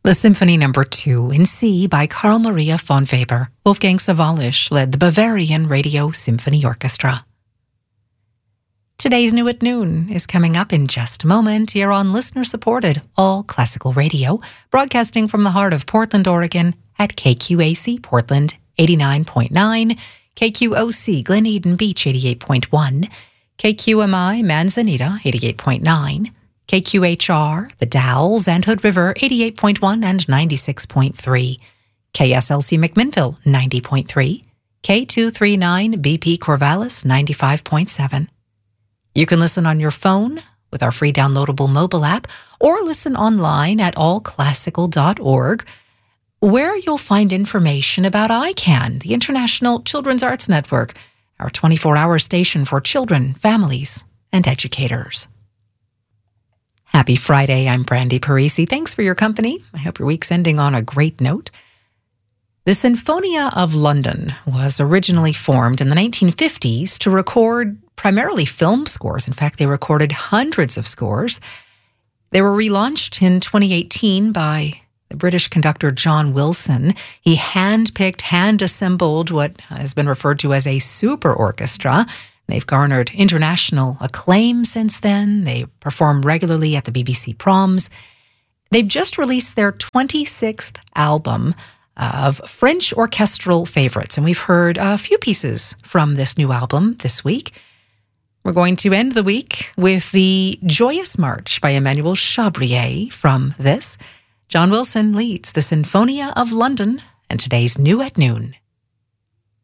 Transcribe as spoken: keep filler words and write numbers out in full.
The Symphony Number Two in C by Carl Maria von Weber. Wolfgang Sawallisch led the Bavarian Radio Symphony Orchestra. Today's New at Noon is coming up in just a moment here on listener-supported All Classical Radio, broadcasting from the heart of Portland, Oregon at K Q A C Portland eighty-nine point nine, K Q O C Glen Eden Beach eighty-eight point one, K Q M I Manzanita eighty-eight point nine, K Q H R, The Dalles and Hood River, eighty-eight point one and ninety-six point three. K S L C McMinnville, ninety point three. K two thirty-nine B P Corvallis, ninety-five point seven. You can listen on your phone with our free downloadable mobile app or listen online at all classical dot org, where you'll find information about I CAN, the International Children's Arts Network, our twenty-four hour station for children, families, and educators. Happy Friday, I'm Brandy Parisi. Thanks for your company. I hope your week's ending on a great note. The Sinfonia of London was originally formed in the nineteen fifties to record primarily film scores. In fact, they recorded hundreds of scores. They were relaunched in twenty eighteen by the British conductor John Wilson. He hand-picked, hand-assembled what has been referred to as a super orchestra. They've garnered international acclaim since then. They perform regularly at the B B C Proms. They've just released their twenty-sixth album of French orchestral favorites, and we've heard a few pieces from this new album this week. We're going to end the week with the Joyous March by Emmanuel Chabrier from this. John Wilson leads the Sinfonia of London and today's New at Noon.